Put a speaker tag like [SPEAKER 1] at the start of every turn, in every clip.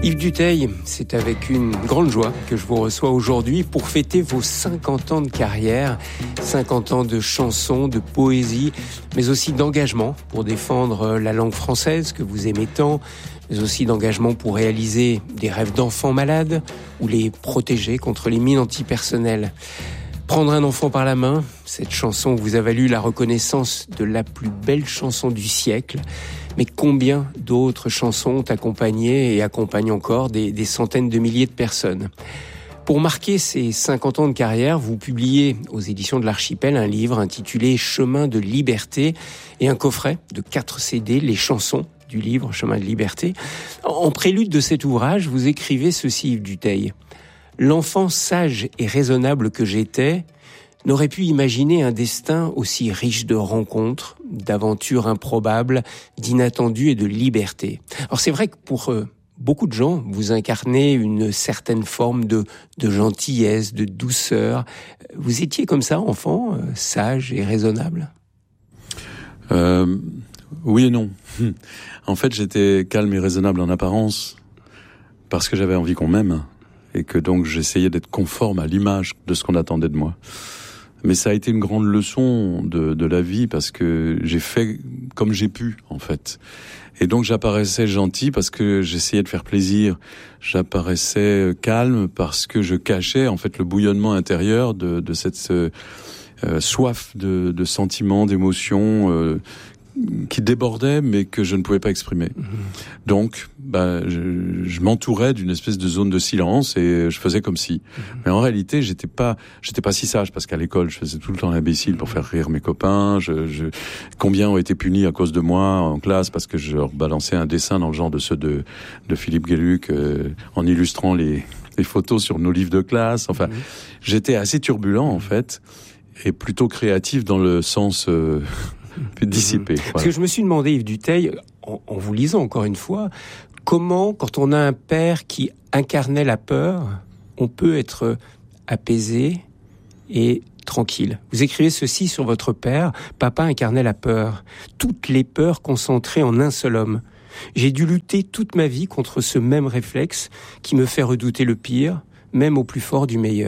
[SPEAKER 1] Yves Dutheil, c'est avec une grande joie que je vous reçois aujourd'hui pour fêter vos 50 ans de carrière, 50 ans de chansons, de poésie, mais aussi d'engagement pour défendre la langue française que vous aimez tant, mais aussi d'engagement pour réaliser des rêves d'enfants malades ou les protéger contre les mines antipersonnelles. Prendre un enfant par la main, cette chanson vous a valu la reconnaissance de la plus belle chanson du siècle. Mais combien d'autres chansons ont accompagné et accompagnent encore des centaines de milliers de personnes? Pour marquer ces 50 ans de carrière, vous publiez aux éditions de l'Archipel un livre intitulé « Chemin de liberté » et un coffret de 4 CD, les chansons du livre « Chemin de liberté ». En prélude de cet ouvrage, vous écrivez ceci, Yves Dutheil. « L'enfant sage et raisonnable que j'étais n'aurait pu imaginer un destin aussi riche de rencontres, d'aventures improbables, d'inattendus et de liberté. » Alors c'est vrai que pour beaucoup de gens, vous incarnez une certaine forme de gentillesse, de douceur. Vous étiez comme ça, enfant, sage et raisonnable?
[SPEAKER 2] Oui et non. En fait, j'étais calme et raisonnable en apparence, parce que j'avais envie qu'on m'aime, et que donc j'essayais d'être conforme à l'image de ce qu'on attendait de moi. Mais ça a été une grande leçon de la vie, parce que j'ai fait comme j'ai pu, en fait. Et donc j'apparaissais gentil parce que j'essayais de faire plaisir. J'apparaissais calme parce que je cachais, en fait, le bouillonnement intérieur de cette soif de sentiments, d'émotions, qui débordait, mais que je ne pouvais pas exprimer. Donc, je m'entourais d'une espèce de zone de silence et je faisais comme si. Mais en réalité, j'étais pas si sage, parce qu'à l'école, je faisais tout le temps l'imbécile pour faire rire mes copains. Combien ont été punis à cause de moi en classe parce que je leur balançais un dessin dans le genre de ceux de Philippe Gueluc, en illustrant les photos sur nos livres de classe. Enfin, j'étais assez turbulent, en fait, et plutôt créatif dans le sens dissipé. Voilà.
[SPEAKER 1] Parce que je me suis demandé, Yves Dutheil, en vous lisant encore une fois, comment, quand on a un père qui incarnait la peur, on peut être apaisé et tranquille. Vous écrivez ceci sur votre père: « Papa incarnait la peur, toutes les peurs concentrées en un seul homme. J'ai dû lutter toute ma vie contre ce même réflexe qui me fait redouter le pire, même au plus fort du meilleur. »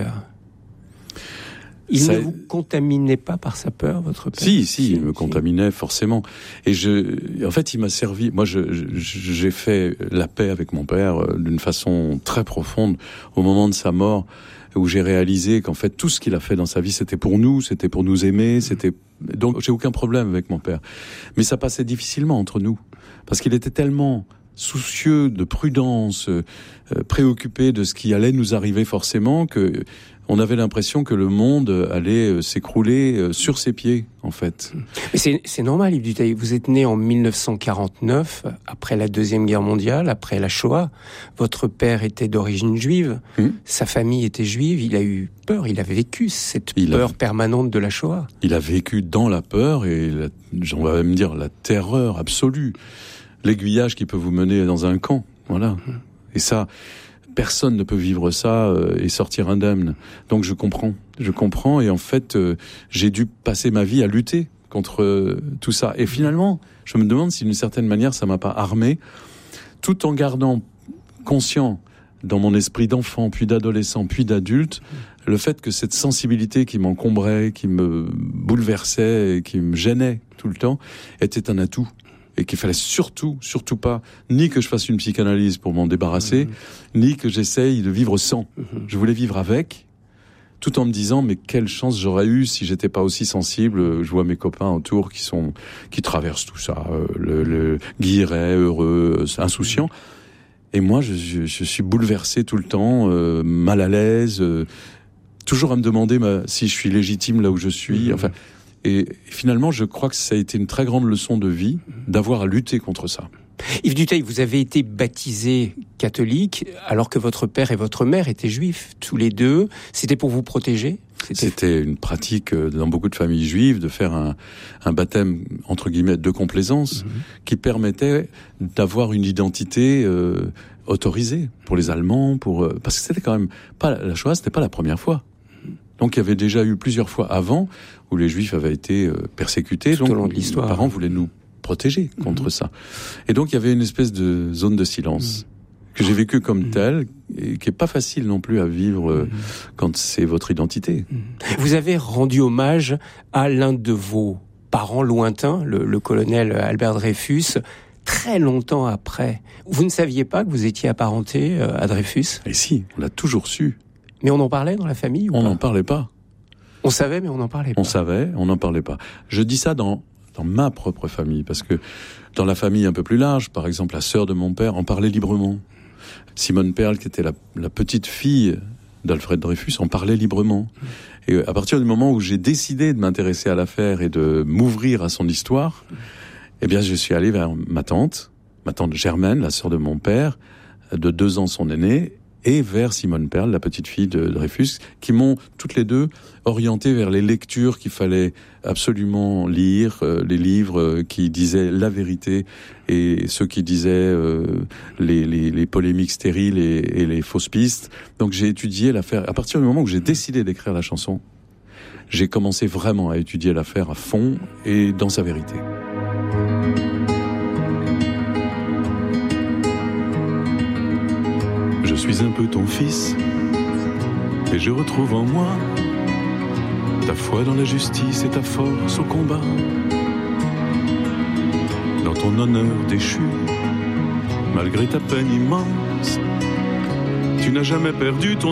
[SPEAKER 1] Il ne vous contaminait pas par sa peur, votre père?
[SPEAKER 2] Si, il me contaminait forcément. Et en fait, il m'a servi. Moi, j'ai fait la paix avec mon père d'une façon très profonde au moment de sa mort, où j'ai réalisé qu'en fait, tout ce qu'il a fait dans sa vie, c'était pour nous aimer, donc j'ai aucun problème avec mon père. Mais ça passait difficilement entre nous, parce qu'il était tellement soucieux de prudence, préoccupé de ce qui allait nous arriver forcément, que on avait l'impression que le monde allait s'écrouler sur ses pieds, en fait.
[SPEAKER 1] Mais c'est normal, Yves Dutheil. Vous êtes né en 1949, après la Deuxième Guerre mondiale, après la Shoah. Votre père était d'origine juive. Sa famille était juive. Il a eu peur. Il a vécu cette peur permanente de la Shoah.
[SPEAKER 2] Il a vécu dans la peur et, on va même dire, la terreur absolue. L'aiguillage qui peut vous mener dans un camp. Voilà. Et ça, personne ne peut vivre ça et sortir indemne. Donc je comprends, et en fait, j'ai dû passer ma vie à lutter contre tout ça. Et finalement, je me demande si d'une certaine manière, ça m'a pas armé, tout en gardant conscient dans mon esprit d'enfant, puis d'adolescent, puis d'adulte, le fait que cette sensibilité qui m'encombrait, qui me bouleversait et qui me gênait tout le temps, était un atout. Et qu'il fallait surtout pas, ni que je fasse une psychanalyse pour m'en débarrasser, ni que j'essaye de vivre sans. Je voulais vivre avec, tout en me disant, mais quelle chance j'aurais eu si j'étais pas aussi sensible. Je vois mes copains autour qui traversent tout ça, le guilleret, heureux, insouciant. Et moi, je suis bouleversé tout le temps, mal à l'aise, toujours à me demander si je suis légitime là où je suis. Enfin, et finalement, je crois que ça a été une très grande leçon de vie d'avoir à lutter contre ça.
[SPEAKER 1] Yves Dutheil, vous avez été baptisé catholique alors que votre père et votre mère étaient juifs, tous les deux. C'était pour vous protéger ?
[SPEAKER 2] C'était une pratique dans beaucoup de familles juives de faire un baptême, entre guillemets, de complaisance, qui permettait d'avoir une identité autorisée pour les Allemands, parce que c'était quand même pas la Shoah, c'était pas la première fois. Donc il y avait déjà eu plusieurs fois avant où les Juifs avaient été persécutés.
[SPEAKER 1] Tout au long de l'histoire.
[SPEAKER 2] Les parents voulaient nous protéger contre ça. Et donc il y avait une espèce de zone de silence que j'ai vécu comme tel, et qui est pas facile non plus à vivre quand c'est votre identité.
[SPEAKER 1] Vous avez rendu hommage à l'un de vos parents lointains, le colonel Albert Dreyfus, très longtemps après. Vous ne saviez pas que vous étiez apparenté à Dreyfus ?
[SPEAKER 2] Et si, on l'a toujours su.
[SPEAKER 1] Mais on en parlait dans la famille ou
[SPEAKER 2] On
[SPEAKER 1] pas ?
[SPEAKER 2] n'en parlait pas.
[SPEAKER 1] On savait, mais on n'en parlait pas.
[SPEAKER 2] On savait, on n'en parlait pas. Je dis ça dans ma propre famille, parce que dans la famille un peu plus large, par exemple, la sœur de mon père en parlait librement. Simone Perle, qui était la petite fille d'Alfred Dreyfus, en parlait librement. Et à partir du moment où j'ai décidé de m'intéresser à l'affaire et de m'ouvrir à son histoire, eh bien, je suis allé vers ma tante Germaine, la sœur de mon père, de 2 ans son aînée, et vers Simone Perle, la petite fille de Dreyfus, qui m'ont toutes les deux orienté vers les lectures qu'il fallait absolument lire, les livres qui disaient la vérité et ceux qui disaient les polémiques stériles et les fausses pistes. Donc j'ai étudié l'affaire. À partir du moment où j'ai décidé d'écrire la chanson, j'ai commencé vraiment à étudier l'affaire à fond et dans sa vérité. Je suis un peu ton fils, et je retrouve en moi ta foi dans la justice et ta force au combat. Dans ton honneur déchu, malgré ta peine immense, tu n'as jamais perdu ton